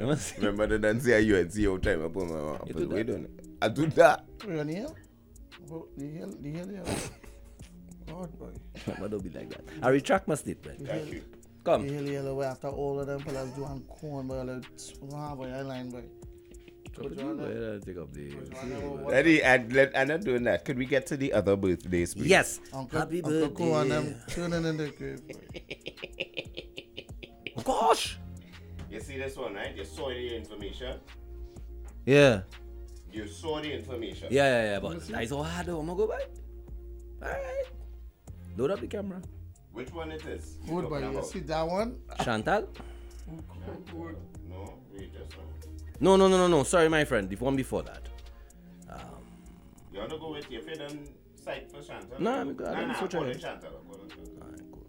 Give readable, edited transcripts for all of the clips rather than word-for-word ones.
Remember the dance here you had see your time upon my wait on it. I do that. The hell. God, boy. Don't be like that. I retract my statement. Thank you. Come. The hell way after all of them fellas doing corn, boy, like, boy, I line, boy. Take up the... Eddie, I'm not doing that. Could we get to the other birthdays, please? Yes. Happy birthday. Uncle them turning in the grave, boy. Gosh. You see this one, right? You saw the information. Yeah. You saw the information. Yeah. But that's so hard though. I'm gonna go back. Alright. Load up the camera. Which one it is? Good, boy. You see that one? Chantal? No, wait just one. No. Sorry, my friend. The one before that. You want to go with your friend site for Chantal? No, I'm good. Nah, Chantal. call it Chantal. Alright, cool.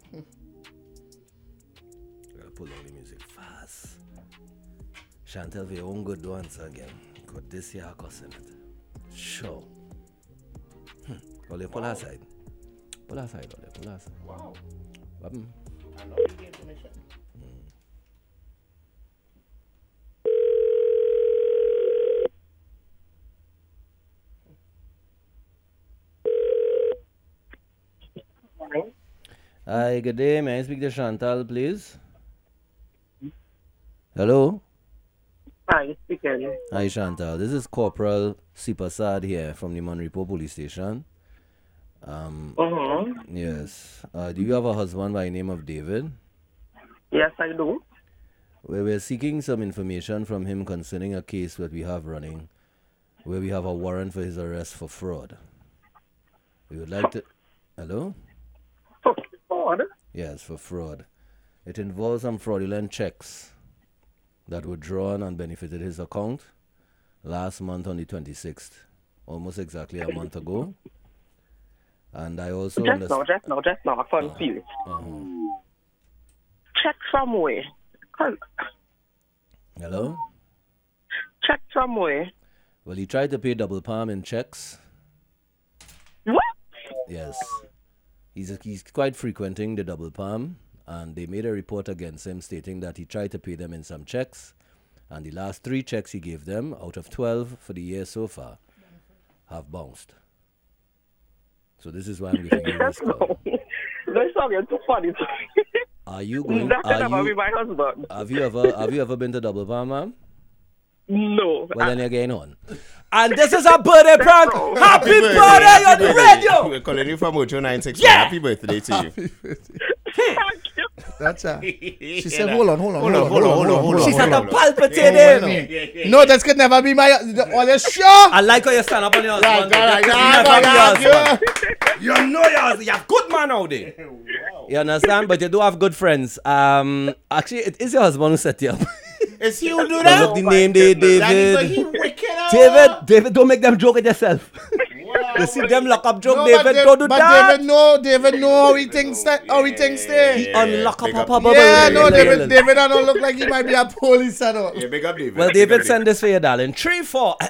Gotta pull down the music fast. Chantal, for your own good once again. Got this here cussing it. Sure. Pull her aside. Pull her aside. Wow. What? I know the information. Hi, good day. May I speak to Chantal, please? Hello? Hi, speaking. Hi, Chantal. This is Corporal Sipasad here from the Monrepo Police Station. Yes. Do you have a husband by the name of David? Yes, I do. We're seeking some information from him concerning a case that we have running where we have a warrant for his arrest for fraud. We would like to... Hello? For fraud? Yes, for fraud. It involves some fraudulent checks that were drawn and benefited his account last month on the 26th, almost exactly a month ago. And I also... Just now, I'm confused. Check from where? Hello? Check from where? Well, he tried to pay double palm in checks. What? Yes. He's quite frequenting the double palm, and they made a report against him stating that he tried to pay them in some checks, and the last 3 checks he gave them, out of 12 for the year so far, have bounced. So this is why I'm giving you this call. That's something too funny. Are you going? That could never be my husband. Have you ever been to double palm, ma'am? No. Well, then you're getting on. And this is a birthday prank. Happy birthday on the radio. We're calling you from Ocho 96. Yeah. Happy birthday to you. Thank you. That's She said, hold on. She started palpitating. No, this could never be my... Are you sure? I like how you stand up on your husband. You know you have good man out there. Wow. You understand? But you do have good friends. Actually, it is your husband who set you up. Is he who do that? Look the name there, David. David, don't make them joke at yourself. Wow. You see them lock up joke, no, David, don't do that. David know how he thinks there. He unlock up a bubble. Yeah, no, David, I don't look like he might be a police at all. Yeah, big up David. Well, David, send this for you, darling. 3-4.